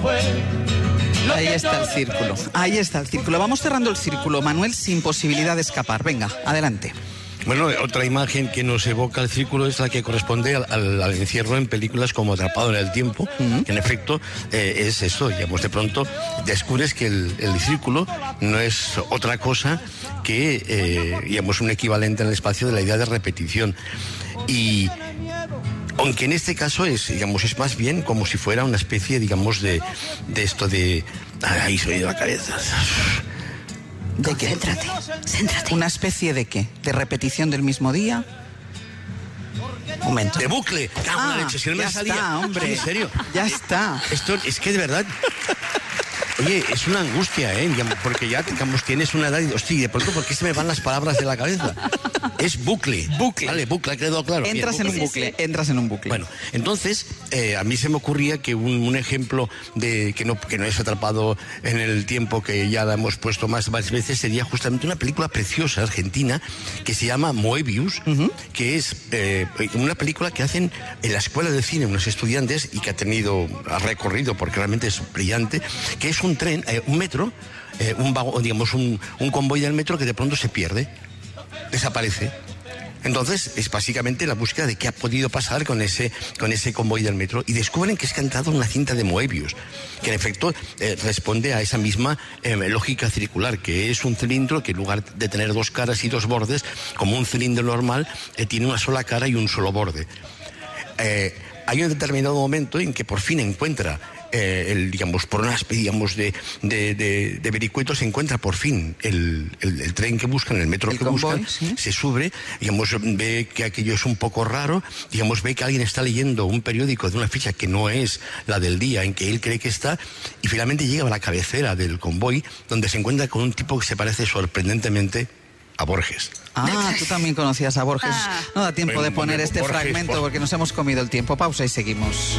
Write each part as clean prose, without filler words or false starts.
fue. Ahí está el círculo, ahí está el círculo. Vamos cerrando el círculo, Manuel, sin posibilidad de escapar. Venga, adelante. Bueno, otra imagen que nos evoca el círculo es la que corresponde al encierro en películas como Atrapado en el tiempo, que en efecto es eso, digamos, de pronto descubres que el círculo no es otra cosa que, digamos, un equivalente en el espacio de la idea de repetición. Y aunque en este caso es, digamos, es más bien como si fuera una especie, digamos, de esto de... Ahí se me ha ido la cabeza. ¿De qué? Céntrate. ¿Una especie de qué? ¿De repetición del mismo día? Un momento. ¡De bucle! Leche, si no me salía. Está, hombre. ¿En serio? Ya está. Esto es que de verdad... Oye, es una angustia, digamos, porque ya, digamos, tienes una edad y... Hostia, de pronto, ¿por qué se me van las palabras de la cabeza? Es bucle. Bucle. Vale, bucle, ha quedado claro. Entras en un bucle. Bueno, entonces, a mí se me ocurría que un ejemplo de que no es Atrapado en el tiempo, que ya la hemos puesto más veces, sería justamente una película preciosa, argentina, que se llama Moebius, que es una película que hacen en la escuela de cine unos estudiantes y que ha recorrido, porque realmente es brillante, que es un tren, un metro, digamos un convoy del metro que de pronto se pierde, desaparece. Entonces es básicamente la búsqueda de qué ha podido pasar con ese convoy del metro, y descubren que es cantado una cinta de Moebius, que en efecto responde a esa misma lógica circular, que es un cilindro que en lugar de tener dos caras y dos bordes, como un cilindro normal, tiene una sola cara y un solo borde. Hay un determinado momento en que por fin encuentra digamos, por una especie, digamos, de vericuetos, se encuentra por fin el tren que buscan, el metro que buscan, ¿sí? Se sube, digamos, ve que aquello es un poco raro, digamos, ve que alguien está leyendo un periódico de una fecha que no es la del día en que él cree que está, y finalmente llega a la cabecera del convoy, donde se encuentra con un tipo que se parece sorprendentemente a Borges. Ah, tú también conocías a Borges. No da tiempo de poner este Borges, fragmento porque nos hemos comido el tiempo. Pausa y seguimos.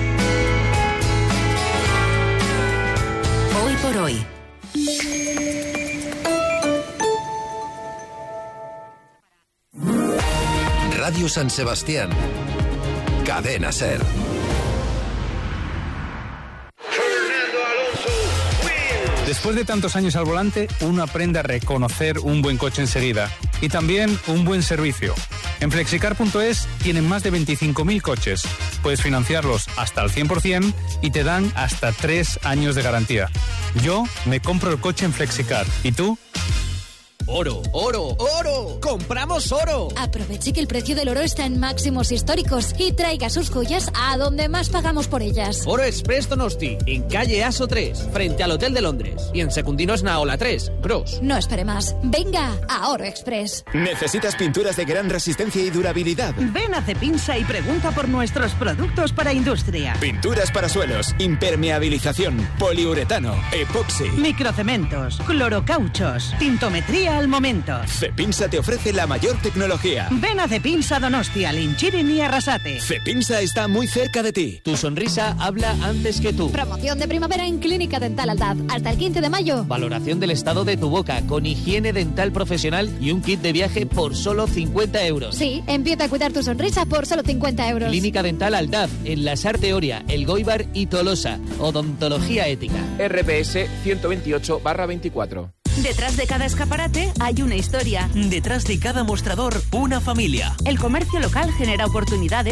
Hoy por hoy. Radio San Sebastián. Cadena SER. Después de tantos años al volante, uno aprende a reconocer un buen coche enseguida y también un buen servicio. En Flexicar.es tienen más de 25.000 coches. Puedes financiarlos hasta el 100% y te dan hasta 3 años de garantía. Yo me compro el coche en Flexicar. ¿Y tú? ¡Oro, oro, oro! ¡Compramos oro! Aproveche que el precio del oro está en máximos históricos y traiga sus joyas a donde más pagamos por ellas. Oro Express Donosti, en calle Aso 3, frente al Hotel de Londres. Y en Secundinos Naola 3, Gros. No espere más. Venga a Oro Express. ¿Necesitas pinturas de gran resistencia y durabilidad? Ven a Cepinsa y pregunta por nuestros productos para industria. Pinturas para suelos, impermeabilización, poliuretano, epoxi, microcementos, clorocauchos, tintometría al momento. Cepinsa te ofrece la mayor tecnología. Ven a Cepinsa Donostia, Linchirin y Arrasate. Cepinsa está muy cerca de ti. Tu sonrisa habla antes que tú. Promoción de primavera en Clínica Dental Aldaz. Hasta el 15 de mayo. Valoración del estado de tu boca con higiene dental profesional y un kit de viaje por solo 50 euros. Sí, empieza a cuidar tu sonrisa por solo 50 euros. Clínica Dental Aldaz, en la Sarte Oria, El Goibar y Tolosa. Odontología ética. RPS 128/24. Detrás de cada escaparate hay una historia. Detrás de cada mostrador, una familia. El comercio local genera oportunidades